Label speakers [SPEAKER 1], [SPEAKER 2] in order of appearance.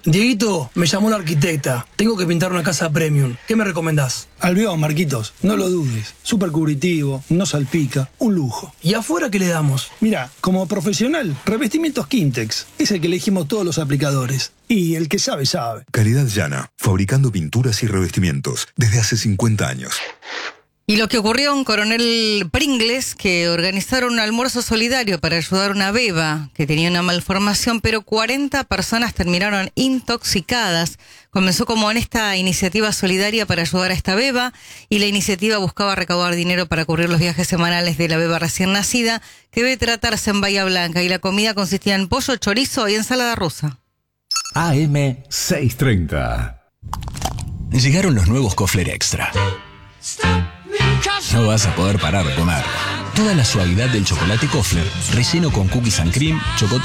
[SPEAKER 1] Dieguito, me llamó la arquitecta. Tengo que pintar una casa premium. ¿Qué me recomendás?
[SPEAKER 2] Albión, Marquitos, no lo dudes. Súper cubritivo, no salpica, un lujo.
[SPEAKER 1] ¿Y afuera qué le damos?
[SPEAKER 2] Mira, como profesional, revestimientos Quintex. Es el que elegimos todos los aplicadores. Y el que sabe, sabe.
[SPEAKER 3] Calidad Llana, fabricando pinturas y revestimientos desde hace 50 años.
[SPEAKER 4] Y lo que ocurrió en Coronel Pringles, que organizaron un almuerzo solidario para ayudar a una beba que tenía una malformación, pero 40 personas terminaron intoxicadas. Comenzó como en esta iniciativa solidaria para ayudar a esta beba, y la iniciativa buscaba recaudar dinero para cubrir los viajes semanales de la beba recién nacida, que debe tratarse en Bahía Blanca, y la comida consistía en pollo, chorizo y ensalada rusa.
[SPEAKER 5] AM 630.
[SPEAKER 6] Llegaron los nuevos Kofler Extra. No vas a poder parar de comer. Toda la suavidad del chocolate Kofler, relleno con cookies and cream, chocolate